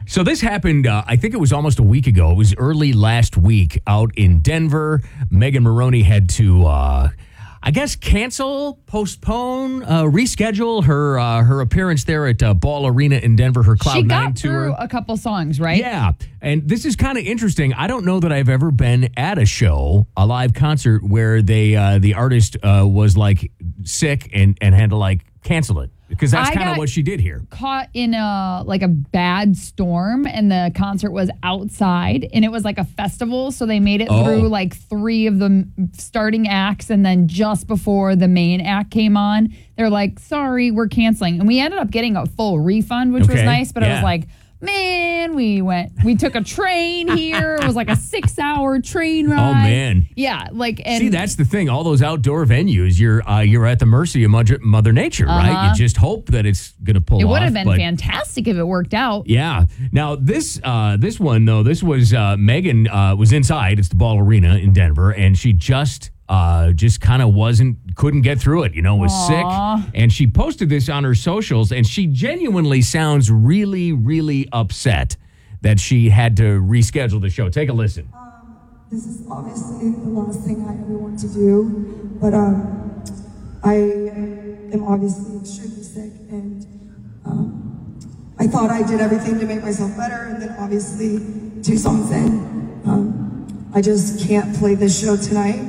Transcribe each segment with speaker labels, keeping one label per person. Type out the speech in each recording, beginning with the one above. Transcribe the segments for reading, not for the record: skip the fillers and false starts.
Speaker 1: So this happened, I think it was almost a week ago. It was early last week out in Denver. Megan Moroney had to, I guess, cancel, postpone, reschedule her appearance there at Ball Arena in Denver, her Cloud9 tour.
Speaker 2: She got through a couple songs, right?
Speaker 1: Yeah, and this is kind of interesting. I don't know that I've ever been at a show, a live concert, where the artist was like sick and had to like cancel it. Because that's kind of what she did here.
Speaker 2: Caught in a bad storm, and the concert was outside, and it was like a festival, so they made it through like 3 of the starting acts, and then just before the main act came on, they're like, sorry, we're canceling. And we ended up getting a full refund, which was nice, but I was like, man, we took a train here. It was like a 6-hour train ride.
Speaker 1: Oh, man.
Speaker 2: Yeah.
Speaker 1: See, that's the thing. All those outdoor venues, you're at the mercy of Mother Nature, right? You just hope that it's going to pull off.
Speaker 2: It would have been fantastic if it worked out.
Speaker 1: Yeah. Now, this one, though, this was Megan was inside. It's the Ball Arena in Denver, and she just kind of couldn't get through it, was sick. And she posted this on her socials, and she genuinely sounds really, really upset that she had to reschedule the show. Take a listen.
Speaker 3: This is obviously the last thing I ever want to do, but I am obviously extremely sick, and I thought I did everything to make myself better, and then obviously 2 songs in, I just can't play this show tonight.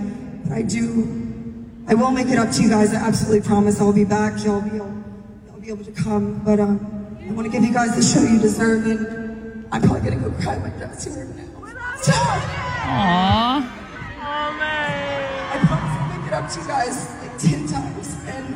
Speaker 3: I will make it up to you guys. I absolutely promise I'll be back. Y'all be able to come. But I want to give you guys the show you deserve, and I'm probably going to go cry my dressing room now.
Speaker 2: Aww.
Speaker 3: Oh, man. I promise I'll make it up to you guys like 10 times. And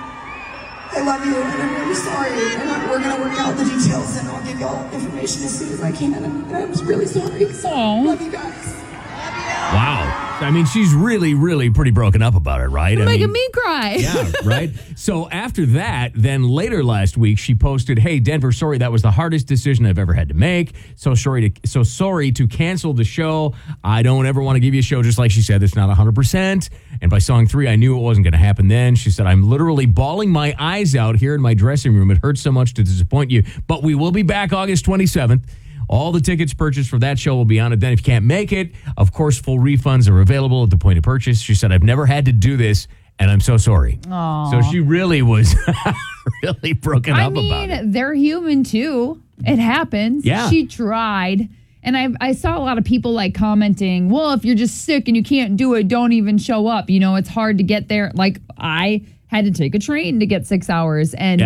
Speaker 3: I love you, and I'm really sorry. And we're going to work out the details, and I'll give y'all information as soon as I can. And I'm really sorry. So, love you guys.
Speaker 1: Wow. I mean, she's really, really pretty broken up about it, right?
Speaker 2: You're making me cry.
Speaker 1: Yeah, right? So after that, then later last week, she posted, hey, Denver, sorry, that was the hardest decision I've ever had to make. So sorry to cancel the show. I don't ever want to give you a show, just like she said, that's not 100%. And by song 3, I knew it wasn't going to happen then. She said, I'm literally bawling my eyes out here in my dressing room. It hurts so much to disappoint you. But we will be back August 27th. All the tickets purchased for that show will be on it then. If you can't make it, of course, full refunds are available at the point of purchase. She said, I've never had to do this, and I'm so sorry.
Speaker 2: Aww.
Speaker 1: So she really was really broken up about it.
Speaker 2: They're human, too. It happens.
Speaker 1: Yeah.
Speaker 2: She tried. And I saw a lot of people like commenting, well, if you're just sick and you can't do it, don't even show up. It's hard to get there. Like, I had to take a train to get 6 hours. And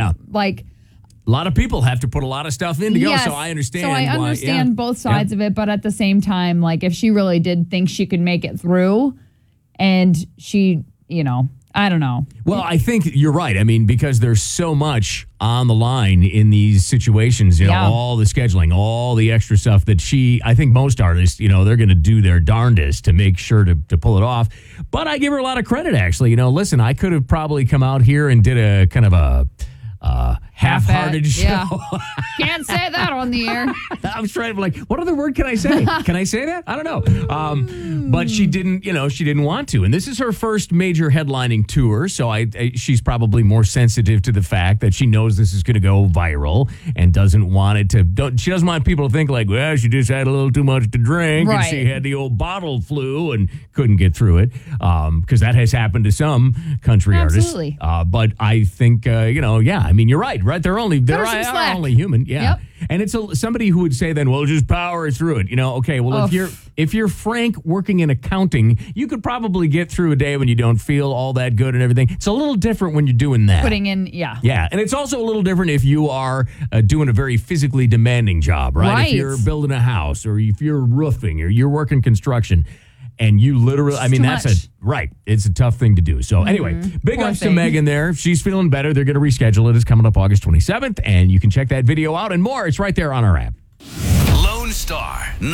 Speaker 1: a lot of people have to put a lot of stuff in to go, so I understand.
Speaker 2: So I understand both sides of it, but at the same time, like if she really did think she could make it through, and she, I don't know.
Speaker 1: Well, I think you're right. I mean, because there's so much on the line in these situations, all the scheduling, all the extra stuff that I think most artists, they're going to do their darndest to make sure to pull it off. But I give her a lot of credit, actually. Listen, I could have probably come out here and did a kind of a half-hearted show.
Speaker 2: Yeah. Can't say that on the air.
Speaker 1: I was trying to be like, what other word can I say? Can I say that? I don't know. But she didn't, she didn't want to. And this is her first major headlining tour. So she's probably more sensitive to the fact that she knows this is going to go viral and doesn't want it to. She doesn't want people to think like, well, she just had a little too much to drink and she had the old bottle flu and couldn't get through it. Because that has happened to some country
Speaker 2: Absolutely.
Speaker 1: artists. But I think, I mean, you're right. They're only human. Yeah.
Speaker 2: Yep.
Speaker 1: And it's somebody who would say then, well, just power through it. Okay, well, if you're Frank working in accounting, you could probably get through a day when you don't feel all that good and everything. It's a little different when you're doing that.
Speaker 2: Putting in, yeah.
Speaker 1: Yeah, and it's also a little different if you are doing a very physically demanding job, right? If you're building a house or if you're roofing or you're working construction. And you literally, it's a tough thing to do. So anyway, big ups to Megan there. She's feeling better. They're going to reschedule it. It's coming up August 27th, and you can check that video out and more. It's right there on our app.
Speaker 4: Lone Star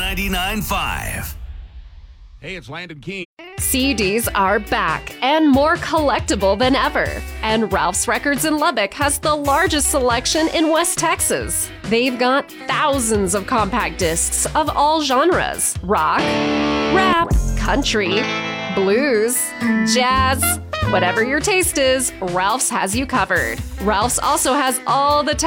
Speaker 4: 99.5.
Speaker 5: Hey, it's Landon King.
Speaker 6: CDs are back and more collectible than ever. And Ralph's Records in Lubbock has the largest selection in West Texas. They've got thousands of compact discs of all genres: rock, rap, country, blues, jazz. Whatever your taste is, Ralph's has you covered. Ralph's also has all the